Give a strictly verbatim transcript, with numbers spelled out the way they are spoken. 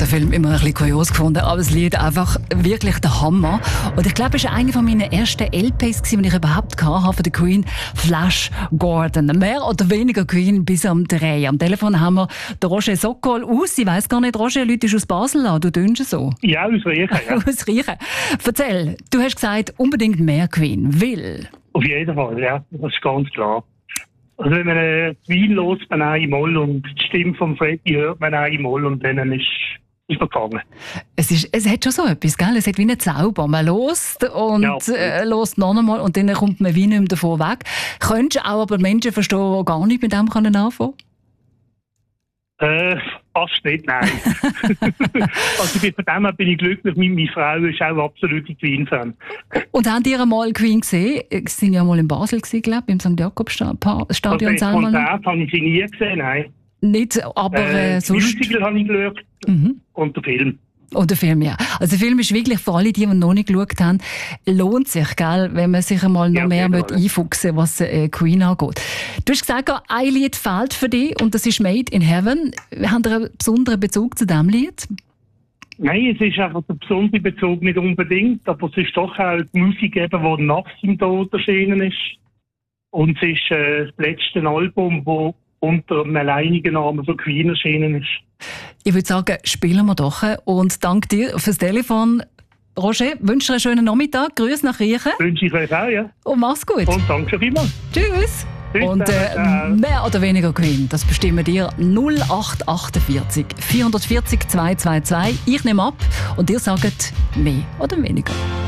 Film immer ein bisschen kurios gefunden, aber das Lied einfach wirklich der Hammer. Und ich glaube, es war eine meiner ersten L Ps, die ich überhaupt hatte von der Queen, Flash Gordon. Mehr oder weniger Queen bis am drei. Am Telefon haben wir den Roger Sokol aus. Ich weiss gar nicht, Roger, Leute ist aus Basel an. Du tönst so. Ja, aus Riechen, ja. Aus Riechen. Erzähl, du hast gesagt, unbedingt mehr Queen. Will? Auf jeden Fall, ja. Das ist ganz klar. Also wenn man äh, Queen los man auch im Moll und die Stimme von Freddie hört man auch im Moll und dann ist ist man gefangen. Es, ist, es hat schon so etwas, gell? Es hat wie einen Zauber. Man lost und ja, äh, lost noch einmal und dann kommt man wie nicht mehr davon weg. Könntest du auch aber Menschen verstehen, die gar nicht mit dem anfangen können? Äh, fast nicht, nein. Also von dem her bin ich glücklich. Meine Frau ist auch absolute Queen-Fan. Und habt ihr einmal Queen gesehen? Sie waren ja mal in Basel, glaube ich, im Sankt Jakobstadion. Also das Konzert habe ich sie nie gesehen, nein. Nicht, aber äh, äh, sonst... Musical habe ich geschaut mhm. und den Film. Und der Film, ja. Also der Film ist wirklich für alle, die, die noch nicht geschaut haben, lohnt sich, gell, wenn man sich einmal noch ja, mehr mit einfuchsen, was äh, Queen angeht. Du hast gesagt, ein Lied fehlt für dich und das ist «Made in Heaven». Haben Sie einen besonderen Bezug zu diesem Lied? Nein, es ist einfach der besondere Bezug nicht unbedingt, aber es ist doch auch die Musik, die nach seinem Tod erschienen ist. Und es ist äh, das letzte Album, das unter einem alleinigen Namen von Queen erschienen ist. Ich würde sagen, spielen wir doch. Und danke dir fürs Telefon. Roger, wünsche dir einen schönen Nachmittag. Grüß nach Riechen. Wünsche ich euch auch, ja. Und mach's gut. Und danke schon vielmals. Tschüss. Tschüss. Und äh, mehr oder weniger Queen, das bestimmen dir null acht achtundvierzig vierhundertvierzig zweihundertzweiundzwanzig. Ich nehme ab und ihr sagt mehr oder weniger.